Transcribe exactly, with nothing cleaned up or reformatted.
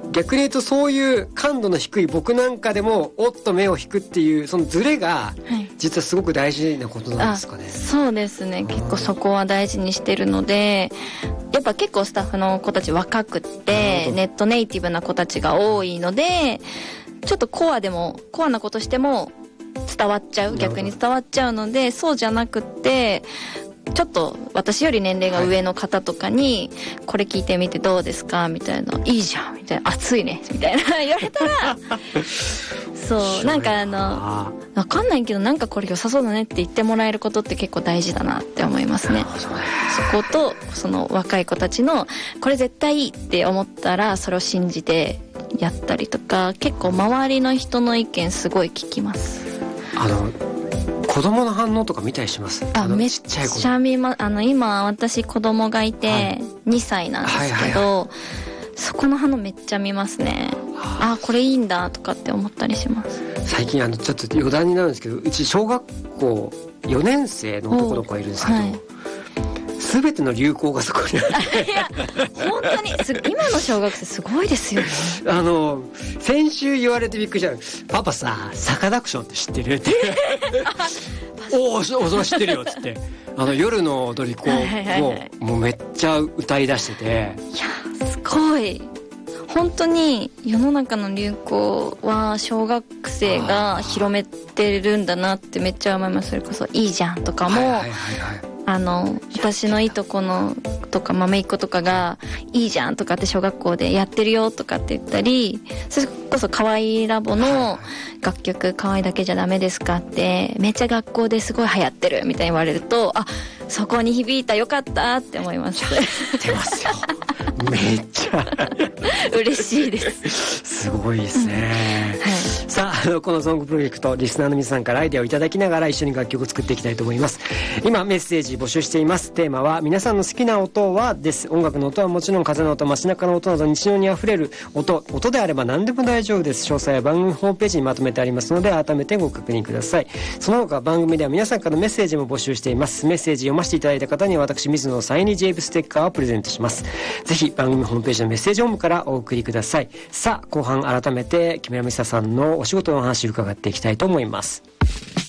逆に言うとそういう感度の低い僕なんかでもおっと目を引くっていうそのズレが実はすごく大事なことなんですかね。 そうですね、結構そこは大事にしてるので、やっぱ結構スタッフの子たち若くってネットネイティブな子たちが多いので、ちょっとコアでもコアなことしても伝わっちゃう、逆に伝わっちゃうので、そうじゃなくってちょっと私より年齢が上の方とかに、はい、これ聞いてみてどうですかみたいな、いいじゃんみたいな、熱いねみたいな言われたらそうなんかあの分かんないけどなんかこれ良さそうだねって言ってもらえることって結構大事だなって思いますね。そことその若い子たちのこれ絶対いいって思ったらそれを信じてやったりとか、結構周りの人の意見すごい聞きます。 あの子供の反応とか見たりします？ あ、めっちゃ見ま、あの今私子供がいてにさいなんですけど、はいはいはいはい、そこの反応めっちゃ見ますね。あ、これいいんだとかって思ったりします。最近あのちょっと余談になるんですけど、うち小学校よねん生の男の子がいるんですけど、すべ、はい、ての流行がそこにあっていや本当にす今の小学生すごいですよね。 あの先週言われてびっくりした。パパさ、サカナクションって知ってるっておお、それは知ってるよっつってあの夜の踊り子を、はいはいはいはい、もうめっちゃ歌い出してて、 いやすごい本当に世の中の流行は小学生が広めてるんだなってめっちゃ思います。それこそいいじゃんとかも、はいはいはいはい、あの私のいとこのとか豆いっ子とかがいいじゃんとかって小学校でやってるよとかって言ったり、それこそ可愛いラボの楽曲可愛いだけじゃダメですかってめっちゃ学校ですごい流行ってるみたいに言われると、あ、そこに響いた、よかったって思います。 出ますよめっちゃ嬉しいです。 すごいですね、はい、さあ、あのこのソングプロジェクトリスナーの皆さんからアイデアをいただきながら一緒に楽曲を作っていきたいと思います。今メッセージ募集しています。テーマは皆さんの好きな音はです。音楽の音はもちろん風の音、街中の音など日常にあふれる音音であれば何でも大丈夫です。詳細は番組ホームページにまとめてありますので改めてご確認ください。その他番組では皆さんからのメッセージも募集しています。メッセージ読ませていただいた方には私水野のサイン入りジェイブステッカーをプレゼントします。ぜひ番組ホームページのメッセージホームからお送りください。さあ後半改めて木村美沙さんのお仕事の話を伺っていきたいと思います。